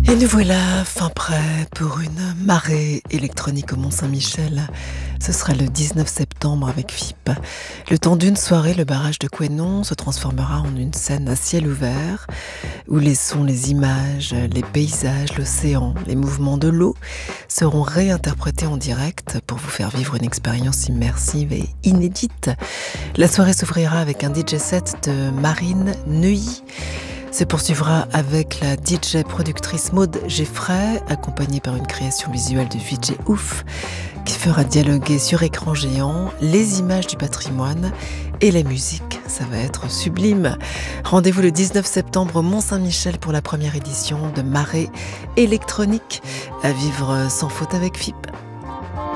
Et nous voilà fin prêts pour une marée électronique au Mont-Saint-Michel. Ce sera le 19 septembre avec FIP. Le temps d'une soirée, le barrage de Couesnon se transformera en une scène à ciel ouvert où les sons, les images, les paysages, l'océan, les mouvements de l'eau seront réinterprétés en direct pour vous faire vivre une expérience immersive et inédite. La soirée s'ouvrira avec un DJ set de Marine Neuilly. Se poursuivra avec la DJ productrice Maud Geffray, accompagnée par une création visuelle de VJ Ouf, qui fera dialoguer sur écran géant les images du patrimoine et la musique. Ça va être sublime. Rendez-vous le 19 septembre au Mont-Saint-Michel pour la première édition de Marée électronique, à vivre sans faute avec FIP.